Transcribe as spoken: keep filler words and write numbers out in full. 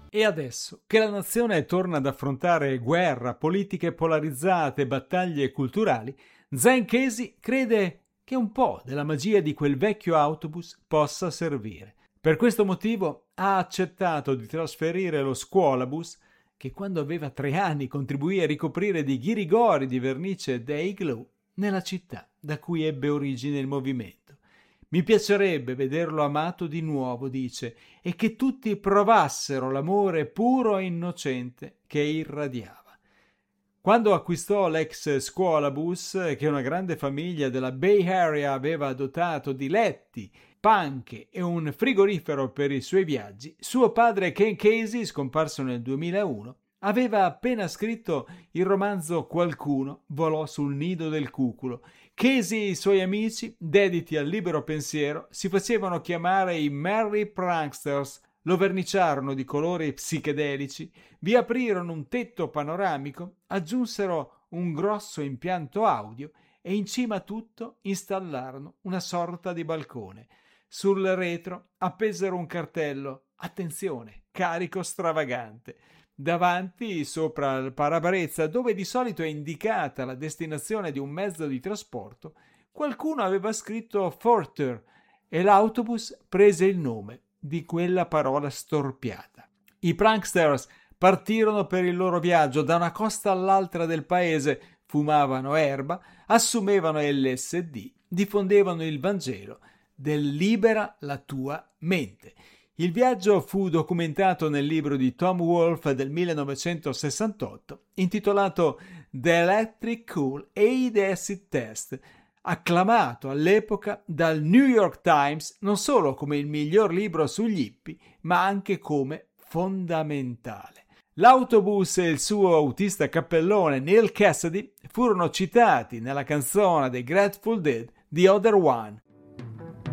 E adesso che la nazione torna ad affrontare guerra, politiche polarizzate, battaglie culturali, Zen Casey crede che un po' della magia di quel vecchio autobus possa servire. Per questo motivo ha accettato di trasferire lo scuolabus, che quando aveva tre anni contribuì a ricoprire di ghirigori di vernice Day Glow, nella città da cui ebbe origine il movimento. Mi piacerebbe vederlo amato di nuovo, dice, e che tutti provassero l'amore puro e innocente che irradiava. Quando acquistò l'ex scuolabus, che una grande famiglia della Bay Area aveva dotato di letti, panche e un frigorifero per i suoi viaggi, suo padre Ken Casey, scomparso nel duemilauno, aveva appena scritto il romanzo Qualcuno volò sul nido del cuculo. Casey e i suoi amici, dediti al libero pensiero, si facevano chiamare i Merry Pranksters, lo verniciarono di colori psichedelici, vi aprirono un tetto panoramico, aggiunsero un grosso impianto audio e in cima a tutto installarono una sorta di balcone. Sul retro appesero un cartello: attenzione, carico stravagante. Davanti, sopra il parabrezza, dove di solito è indicata la destinazione di un mezzo di trasporto, qualcuno aveva scritto Further e l'autobus prese il nome di quella parola storpiata. I pranksters partirono per il loro viaggio da una costa all'altra del paese, fumavano erba, assumevano L S D, diffondevano il Vangelo del libera la tua mente. Il viaggio fu documentato nel libro di Tom Wolfe del millenovecentosessantotto, intitolato The Electric Cool Aid Acid Test, acclamato all'epoca dal New York Times non solo come il miglior libro sugli hippie, ma anche come fondamentale. L'autobus e il suo autista cappellone Neil Cassidy furono citati nella canzone dei Grateful Dead The Other One.